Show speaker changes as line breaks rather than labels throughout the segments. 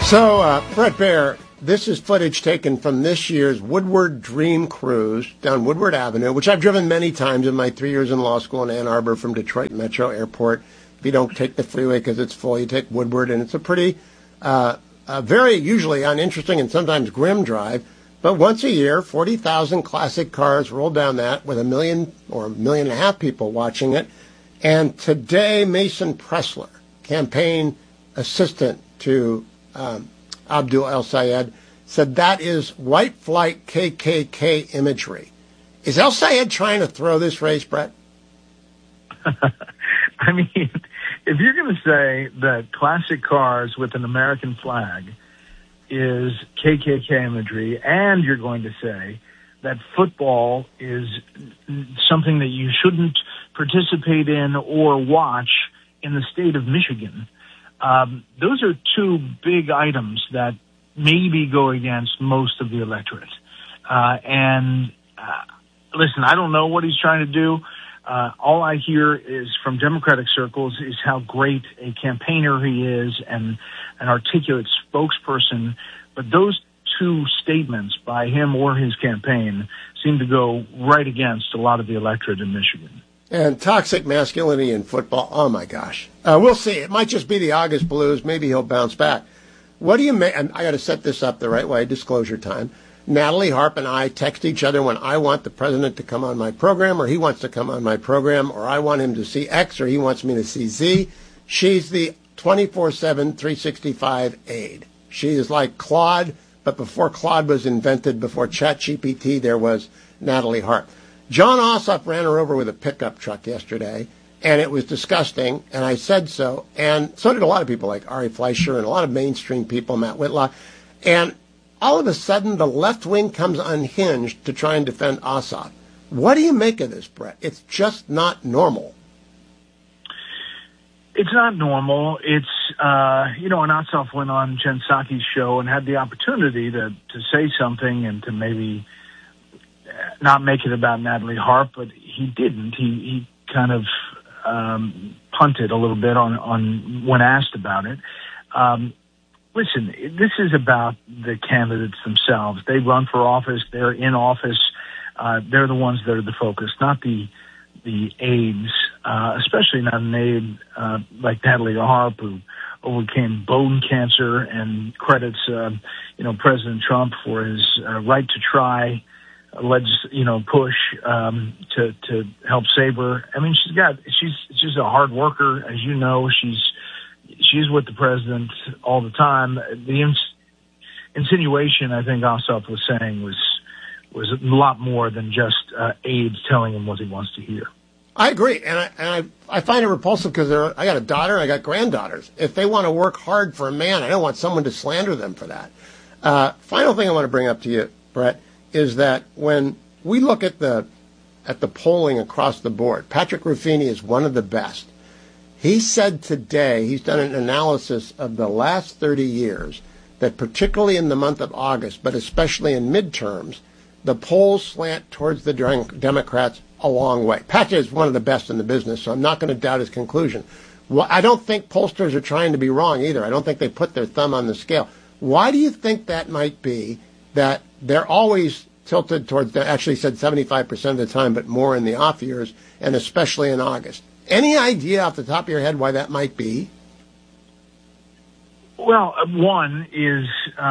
So, Bret Baier, this is footage taken from this year's Woodward Dream Cruise down Woodward Avenue, which I've driven many times in my 3 years in law school in Ann Arbor from Detroit Metro Airport. If you don't take the freeway because it's full, you take Woodward, and it's a pretty, very usually uninteresting and sometimes grim drive. But once a year, 40,000 classic cars roll down that with 1 million or 1.5 million people watching it. And today, Mason Pressler, campaign assistant to Abdul El-Sayed, said that is white flight KKK imagery. Is El-Sayed trying to throw this race, Bret?
I mean, if you're going to say that classic cars with an American flag is KKK imagery, and you're going to say that football is something that you shouldn't participate in or watch in the state of Michigan, those are two big items that maybe go against most of the electorate. Listen, I don't know what he's trying to do. All I hear is from Democratic circles is how great a campaigner he is and an articulate spokesperson. But those two statements by him or his campaign seem to go right against a lot of the electorate in Michigan.
And toxic masculinity in football, oh my gosh. We'll see. It might just be the August blues. Maybe he'll bounce back. What do you make? I got to set this up the right way, disclosure time. Natalie Harp and I text each other when I want the president to come on my program, or he wants to come on my program, or I want him to see X, or he wants me to see Z. She's the 24/7, 365 aide. She is like Claude, but before Claude was invented, before ChatGPT, there was Natalie Harp. John Ossoff ran her over with a pickup truck yesterday, and it was disgusting, and I said so, and so did a lot of people like Ari Fleischer and a lot of mainstream people, Matt Whitlock, and all of a sudden the left wing comes unhinged to try and defend Ossoff. What do you make of this, Bret? It's just not normal.
It's not normal. It's, and Ossoff went on Jen Psaki's show and had the opportunity to say something and to maybe not make it about Natalie Harp, but he didn't. He kind of punted a little bit on when asked about it. Listen, this is about the candidates themselves. They run for office. They're in office. They're the ones that are the focus, not the aides, especially not an aide like Natalie Harp, who overcame bone cancer and credits, President Trump for his right to try push to help save her. I mean, she's a hard worker, as you know. She's with the president all the time. The insinuation I think Ossoff was saying was a lot more than just aides telling him what he wants to hear.
I agree, and I find it repulsive because I got a daughter and I got granddaughters. If they want to work hard for a man, I don't want someone to slander them for that. Final thing I want to bring up to you, Bret, is that when we look at the polling across the board, Patrick Ruffini is one of the best. He said today, he's done an analysis of the last 30 years, that particularly in the month of August, but especially in midterms, the polls slant towards the Democrats a long way. Patrick is one of the best in the business, so I'm not going to doubt his conclusion. Well, I don't think pollsters are trying to be wrong either. I don't think they put their thumb on the scale. Why do you think that might be, that they're always tilted towards, actually said 75% of the time, but more in the off years, and especially in August? Any idea off the top of your head why that might be?
Well, one is,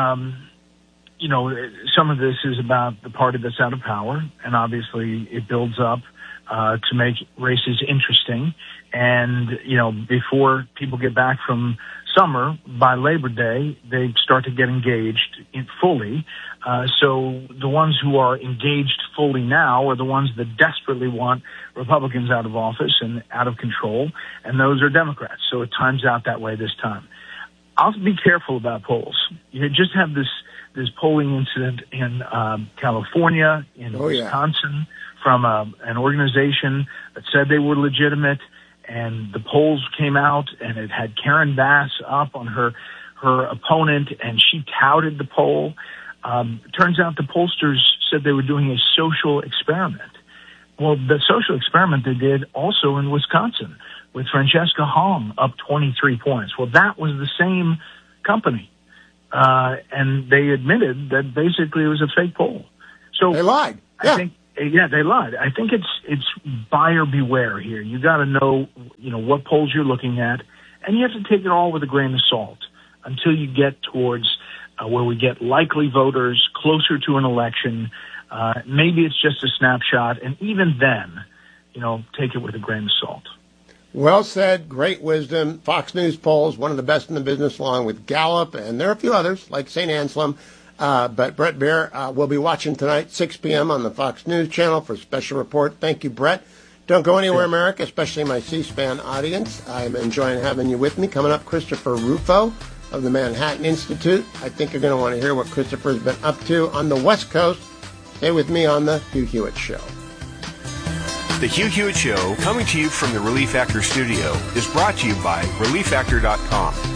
some of this is about the party that's out of power, and obviously it builds up to make races interesting. And, before people get back from summer, by Labor Day, they start to get engaged fully. So the ones who are engaged fully now are the ones that desperately want Republicans out of office and out of control, and those are Democrats. So it times out that way this time. I'll be careful about polls. You just have this polling incident in California, in Wisconsin, from an organization that said they were legitimate, and the polls came out, and it had Karen Bass up on her opponent, and she touted the poll. Turns out the pollsters said they were doing a social experiment. Well, the social experiment they did also in Wisconsin with Francesca Hong up 23 points. Well, that was the same company. and they admitted that basically it was a fake poll. So
they lied. Yeah.
I think, they lied. I think it's buyer beware here. You got to know, what polls you're looking at, and you have to take it all with a grain of salt until you get towards where we get likely voters closer to an election. Maybe it's just a snapshot, and even then, take it with a grain of salt.
Well said. Great wisdom. Fox News polls, one of the best in the business, along with Gallup, and there are a few others, like St. Anselm. But Bret Baier will be watching tonight, 6 p.m. on the Fox News channel for a special report. Thank you, Bret. Don't go anywhere, America, especially my C-SPAN audience. I'm enjoying having you with me. Coming up, Christopher Rufo of the Manhattan Institute. I think you're going to want to hear what Christopher's been up to on the West Coast. Stay with me on The Hugh Hewitt Show.
The Hugh Hewitt Show, coming to you from the Relief Factor studio, is brought to you by ReliefFactor.com.